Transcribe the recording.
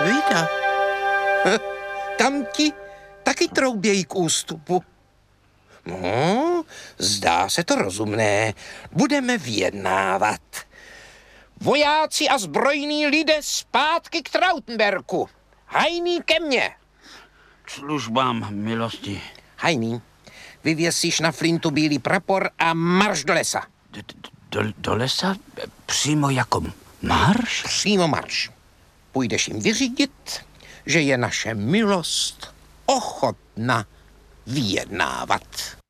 Vida. Tamti taky troubějí k ústupu. No, zdá se to rozumné. Budeme vyjednávat. Vojáci a zbrojní lidé zpátky k Trautenberku. Hajný ke mně. K službám milosti. Hajný, vyvěsíš na flintu bílý prapor a marš do lesa. Do lesa? Přímo jako marš? Přímo marš. Půjdeš jim vyřídit, že je naše milost ochotna vyjednávat.